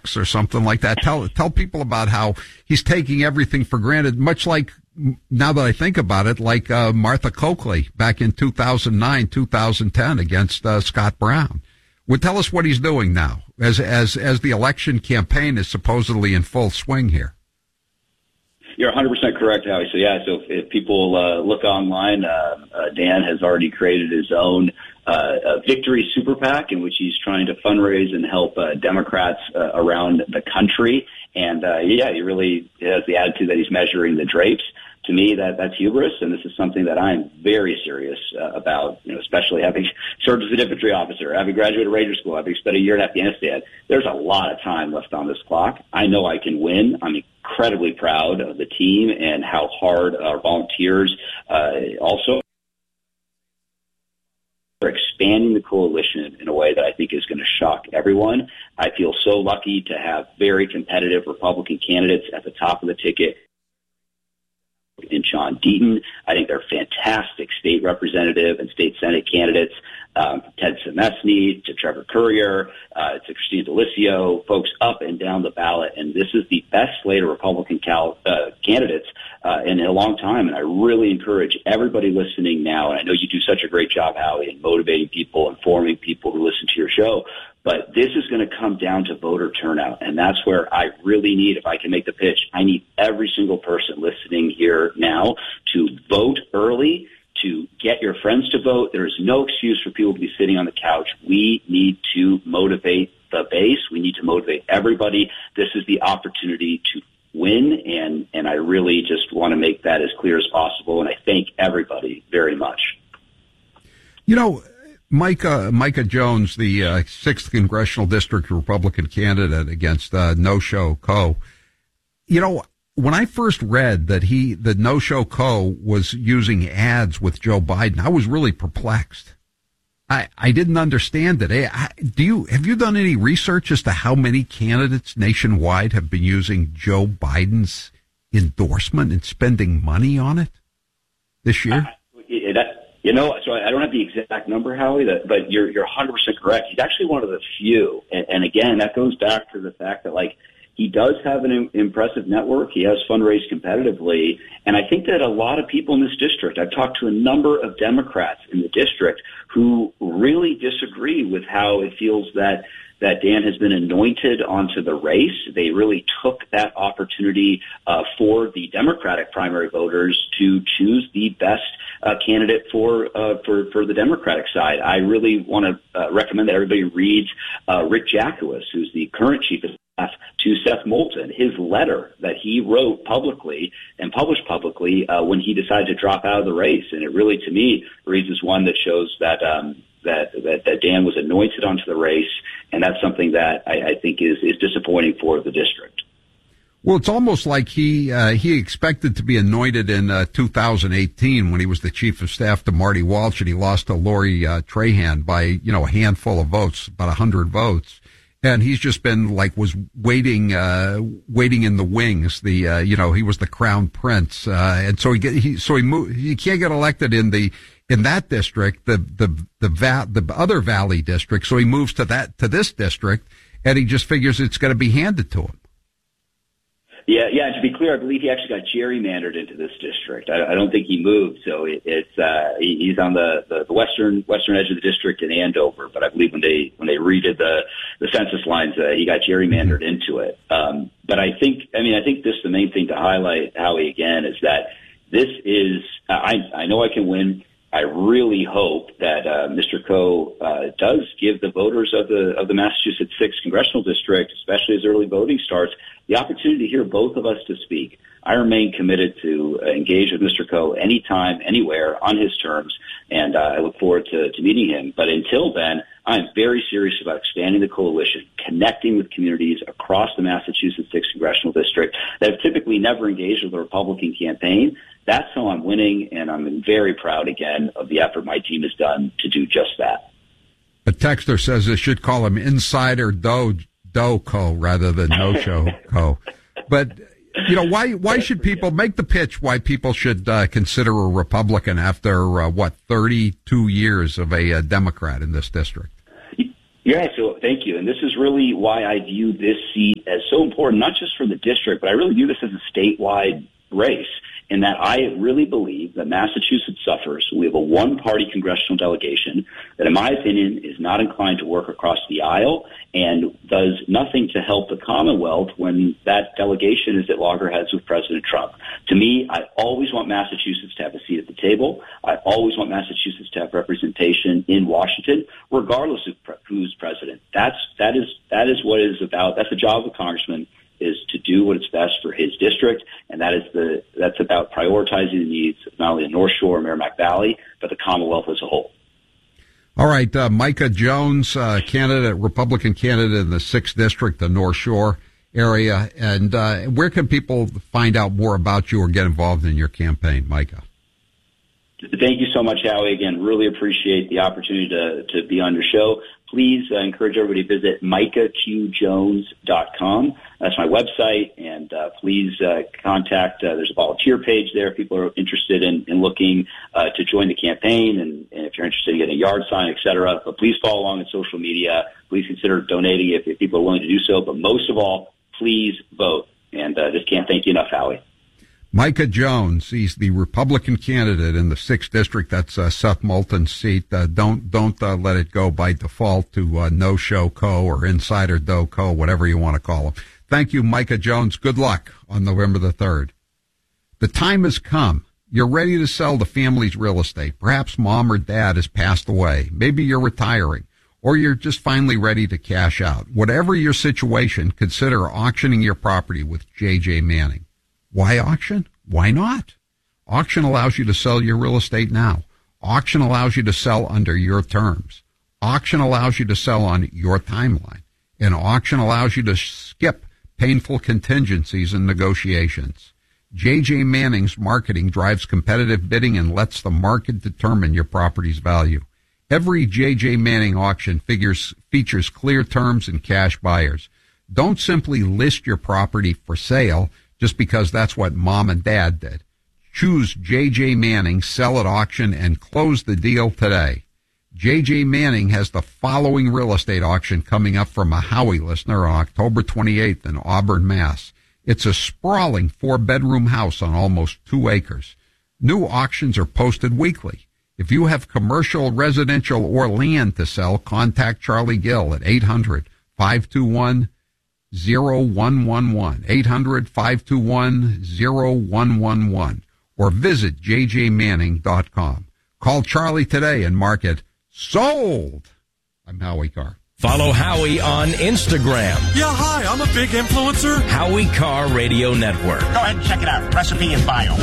X or something like that. Tell people about how he's taking everything for granted, much like, now that I think about it, like Martha Coakley back in 2009, 2010 against Scott Brown. Well, tell us what he's doing now as the election campaign is supposedly in full swing here. You're 100% correct, Howie. So if people look online, Dan has already created his own Victory Super PAC in which he's trying to fundraise and help Democrats around the country. And he really has the attitude that he's measuring the drapes. To me, that's hubris, and this is something that I'm very serious about, especially having served as an infantry officer, having graduated Ranger School, having spent a year in Afghanistan. There's a lot of time left on this clock. I know I can win. I'm incredibly proud of the team and how hard our volunteers also are expanding the coalition in a way that I think is going to shock everyone. I feel so lucky to have very competitive Republican candidates at the top of the ticket in John Deaton. I think they're fantastic state representative and state Senate candidates, Ted Semesny to Trevor Currier, to Christine D'Alessio, folks up and down the ballot. And this is the best slate of Republican candidates in a long time. And I really encourage everybody listening now, and I know you do such a great job, Howie, in motivating people, informing people who listen to your show, but this is going to come down to voter turnout, and that's where I really need, if I can make the pitch, I need every single person listening here now to vote early, to get your friends to vote. There is no excuse for people to be sitting on the couch. We need to motivate the base. We need to motivate everybody. This is the opportunity to win, and I really just want to make that as clear as possible, and I thank everybody very much. Micah Jones, the 6th Congressional District Republican candidate against No-Show Co. When I first read that the No-Show Co. was using ads with Joe Biden, I was really perplexed. I didn't understand it. Have you done any research as to how many candidates nationwide have been using Joe Biden's endorsement and spending money on it this year? So I don't have the exact number, Howie, but you're 100% correct. He's actually one of the few. And again, that goes back to the fact that, he does have an impressive network. He has fundraised competitively. And I think that a lot of people in this district, I've talked to a number of Democrats in the district who really disagree with how it feels that Dan has been anointed onto the race. They really took that opportunity for the Democratic primary voters to choose the best candidate for the Democratic side. I really want to recommend that everybody reads Rick Jacquemus, who's the current chief of staff to Seth Moulton, his letter that he wrote publicly and published publicly when he decided to drop out of the race. And it really, to me, reads as one that shows that Dan was anointed onto the race, and that's something that I think is disappointing for the district. Well, it's almost like he expected to be anointed in 2018 when he was the chief of staff to Marty Walsh, and he lost to Lori Trahan by a handful of votes, about 100 votes. And he's just been was waiting in the wings. He was the crown prince, and so he can't get elected in that district, the other Valley district. So he moves to this district, and he just figures it's going to be handed to him. Yeah. To be clear, I believe he actually got gerrymandered into this district. I don't think he moved, so he's on the western edge of the district in Andover. But I believe when they redid the census lines, he got gerrymandered into it. But I think this the main thing to highlight, Howie, again, is that this is. I know I can win. I really hope that Mr. Coe does give the voters of the Massachusetts 6th Congressional District, especially as early voting starts, the opportunity to hear both of us to speak. I remain committed to engage with Mr. Coe anytime, anywhere, on his terms, and I look forward to meeting him. But until then, I'm very serious about expanding the coalition, connecting with communities across the Massachusetts 6th Congressional District that have typically never engaged with the Republican campaign. That's how I'm winning, and I'm very proud, again, of the effort my team has done to do just that. A texter says they should call him Insider Doe-Co rather than No-Show Co. But, why should people make the pitch why people should consider a Republican after, 32 years of a Democrat in this district? Yeah, so thank you. And this is really why I view this seat as so important, not just for the district, but I really view this as a statewide race, in that I really believe that Massachusetts suffers. We have a one-party congressional delegation that, in my opinion, is not inclined to work across the aisle and does nothing to help the Commonwealth when that delegation is at loggerheads with President Trump. To me, I always want Massachusetts to have a seat at the table. I always want Massachusetts to have representation in Washington, regardless of who's president. That is what it is about. That's the job of a congressman, is to do what is best for his district, and that's about prioritizing the needs of not only the North Shore and Merrimack Valley, but the Commonwealth as a whole. All right, Micah Jones, Republican candidate in the 6th District, the North Shore area. And where can people find out more about you or get involved in your campaign, Micah? Thank you so much, Howie. Again, really appreciate the opportunity to be on your show. Please encourage everybody to visit micahqjones.com. That's my website, and please contact. There's a volunteer page there if people are interested in looking to join the campaign, and if you're interested in getting a yard sign, et cetera. But please follow along on social media. Please consider donating if people are willing to do so. But most of all, please vote. And just can't thank you enough, Howie. Micah Jones, he's the Republican candidate in the 6th District. That's Seth Moulton's seat. Don't let it go by default to No Show Co. or Insider Doe Co., whatever you want to call him. Thank you, Micah Jones. Good luck on November the 3rd. The time has come. You're ready to sell the family's real estate. Perhaps mom or dad has passed away. Maybe you're retiring, or you're just finally ready to cash out. Whatever your situation, consider auctioning your property with J.J. Manning. Why auction? Why not? Auction allows you to sell your real estate now. Auction allows you to sell under your terms. Auction allows you to sell on your timeline. And auction allows you to skip painful contingencies and negotiations. J.J. Manning's marketing drives competitive bidding and lets the market determine your property's value. Every J.J. Manning auction features clear terms and cash buyers. Don't simply list your property for sale just because that's what mom and dad did. Choose J.J. Manning, sell at auction, and close the deal today. J.J. Manning has the following real estate auction coming up from a Howie listener on October 28th in Auburn, Mass. It's a sprawling 4-bedroom house on almost 2 acres. New auctions are posted weekly. If you have commercial, residential, or land to sell, contact Charlie Gill at 800-521-0111, 800-521-0111, or visit jjmanning.com. Call Charlie today and mark it sold. I'm Howie Carr. Follow Howie on Instagram. Yeah, hi, I'm a big influencer. Howie Carr Radio Network. Go ahead and check it out. Recipe and bio.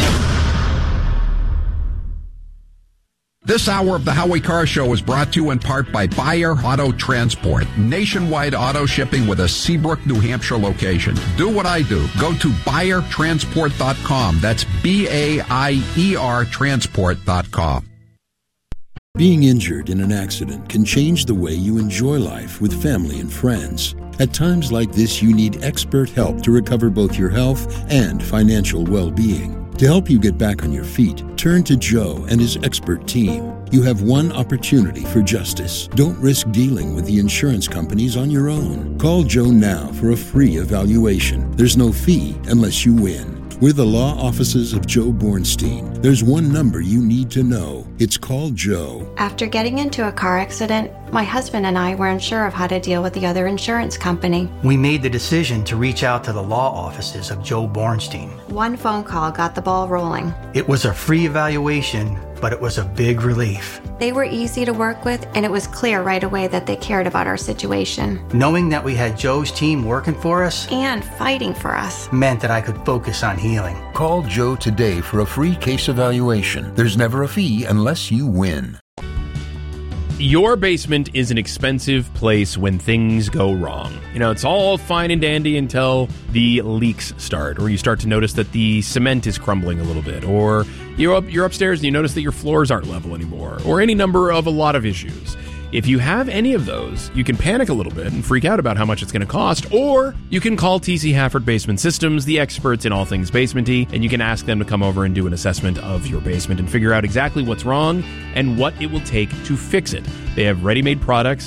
This hour of the Howie Carr Show is brought to you in part by Bayer Auto Transport. Nationwide auto shipping with a Seabrook, New Hampshire location. Do what I do. Go to BayerTransport.com. That's BAIER Transport.com. Being injured in an accident can change the way you enjoy life with family and friends. At times like this, you need expert help to recover both your health and financial well-being. To help you get back on your feet, turn to Joe and his expert team. You have one opportunity for justice. Don't risk dealing with the insurance companies on your own. Call Joe now for a free evaluation. There's no fee unless you win. We're the law offices of Joe Bornstein. There's one number you need to know. It's called Joe. After getting into a car accident, my husband and I were unsure of how to deal with the other insurance company. We made the decision to reach out to the law offices of Joe Bornstein. One phone call got the ball rolling. It was a free evaluation, but it was a big relief. They were easy to work with, and it was clear right away that they cared about our situation. Knowing that we had Joe's team working for us and fighting for us meant that I could focus on healing. Call Joe today for a free case evaluation. There's never a fee unless you win. Your basement is an expensive place when things go wrong. You know, it's all fine and dandy until the leaks start, or you start to notice that the cement is crumbling a little bit, or you're upstairs and you notice that your floors aren't level anymore, or any number of a lot of issues. If you have any of those, you can panic a little bit and freak out about how much it's going to cost, or you can call TC Hafford Basement Systems, the experts in all things basement-y, and you can ask them to come over and do an assessment of your basement and figure out exactly what's wrong and what it will take to fix it. They have ready-made products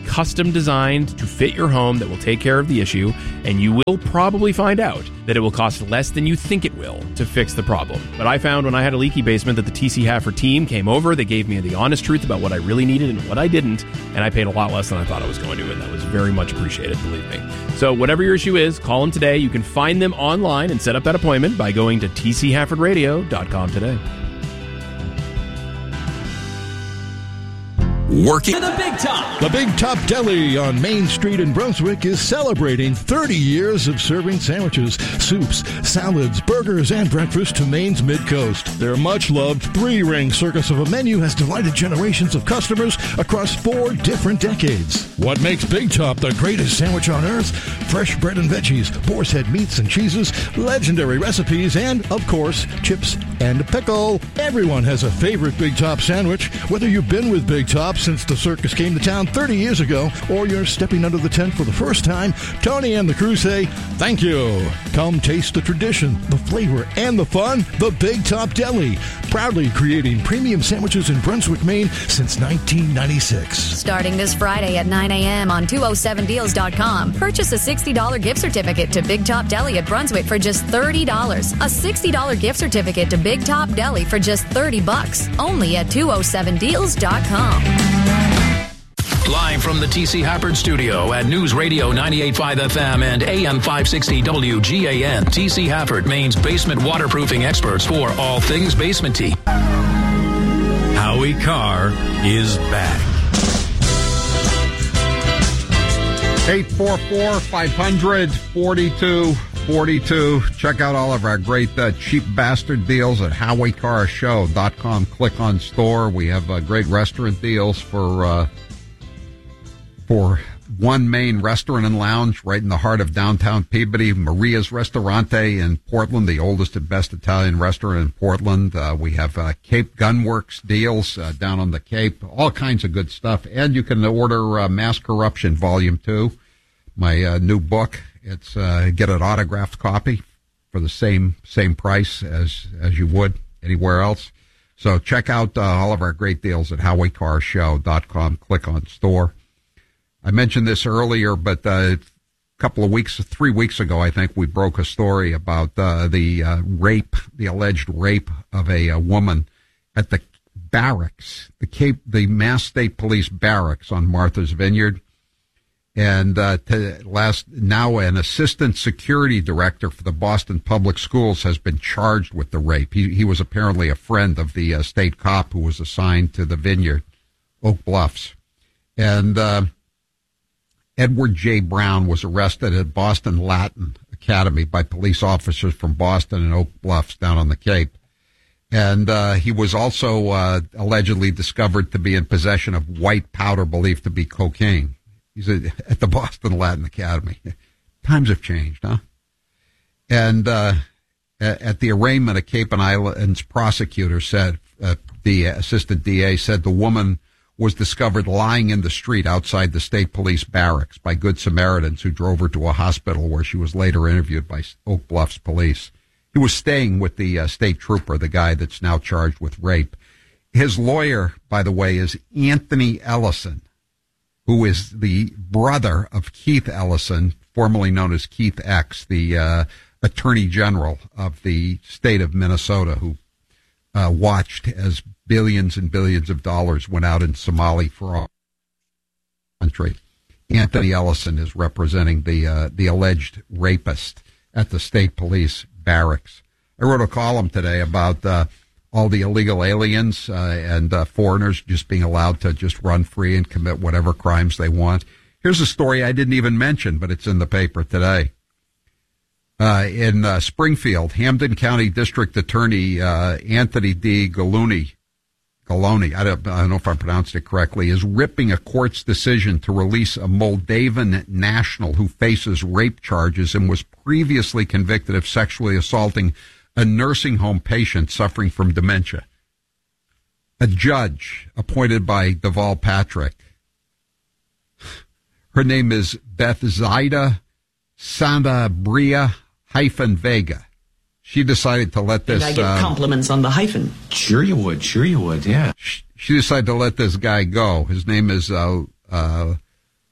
custom designed to fit your home that will take care of the issue, and you will probably find out that it will cost less than you think it will to fix the problem. But I found when I had a leaky basement that the TC Hafford team came over, they gave me the honest truth about what I really needed and what I didn't, and I paid a lot less than I thought I was going to, and that was very much appreciated, believe me. So whatever your issue is, call them today. You can find them online and set up that appointment by going to tchaffordradio.com today. Working the Big Top. The Big Top Deli on Main Street in Brunswick is celebrating 30 years of serving sandwiches, soups, salads, burgers, and breakfast to Maine's Mid-Coast. Their much-loved three-ring circus of a menu has delighted generations of customers across 4 different decades. What makes Big Top the greatest sandwich on earth? Fresh bread and veggies, boar's head meats and cheeses, legendary recipes, and, of course, chips and a pickle. Everyone has a favorite Big Top sandwich, whether you've been with Big Top since the circus came to town 30 years ago, or you're stepping under the tent for the first time. Tony and the crew say, thank you. Come taste the tradition, the flavor, and the fun. The Big Top Deli, proudly creating premium sandwiches in Brunswick, Maine since 1996. Starting this Friday at 9 a.m. on 207deals.com. Purchase a $60 gift certificate to Big Top Deli at Brunswick for just $30. A $60 gift certificate to Big Top Deli for just $30. Only at 207deals.com. Live from the T.C. Hafford Studio at News Radio 98.5 FM and AM 560 WGAN. T.C. Hafford, Maine's basement waterproofing experts for all things basement-y. Howie Carr is back. 844-500-4242. Check out all of our great cheap bastard deals at HowieCarrShow.com. Click on store. We have great restaurant deals for One Main Restaurant and Lounge right in the heart of downtown Peabody. Maria's Ristorante in Portland, the oldest and best Italian restaurant in Portland. We have Cape Gunworks deals down on the Cape. All kinds of good stuff. And you can order Mass Corruption Volume 2, my new book. It's get an autographed copy for the same price as you would anywhere else. So check out all of our great deals at HowieCarrShow.com. Click on store. I mentioned this earlier, but 3 weeks ago, I think we broke a story about the alleged rape of a woman at the barracks, the Mass State Police barracks on Martha's Vineyard. And now an assistant security director for the Boston Public Schools has been charged with the rape. He was apparently a friend of the state cop who was assigned to the Vineyard, Oak Bluffs. And Edward J. Brown was arrested at Boston Latin Academy by police officers from Boston and Oak Bluffs down on the Cape. And he was also allegedly discovered to be in possession of white powder believed to be cocaine. He's at the Boston Latin Academy. Times have changed, huh? And at the arraignment, a Cape and Islands prosecutor said, the assistant DA said the woman was discovered lying in the street outside the state police barracks by Good Samaritans who drove her to a hospital where she was later interviewed by Oak Bluffs police. He was staying with the state trooper, the guy that's now charged with rape. His lawyer, by the way, is Anthony Ellison, who is the brother of Keith Ellison, formerly known as Keith X, the Attorney General of the state of Minnesota, who watched as billions and billions of dollars went out in Somali for our country. Anthony Ellison is representing the alleged rapist at the state police barracks. I wrote a column today about all the illegal aliens and foreigners just being allowed to just run free and commit whatever crimes they want. Here's a story I didn't even mention, but it's in the paper today. In Springfield, Hampden County District Attorney Anthony D. Galoni, I don't know if I pronounced it correctly, is ripping a court's decision to release a Moldavan national who faces rape charges and was previously convicted of sexually assaulting a nursing home patient suffering from dementia. A judge appointed by Deval Patrick. Her name is Bethsaida Santabria-Vega. She decided to let this... I get compliments on the hyphen. Sure you would, yeah. She decided to let this guy go. His name is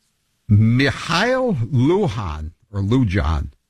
Mikhail Lujan,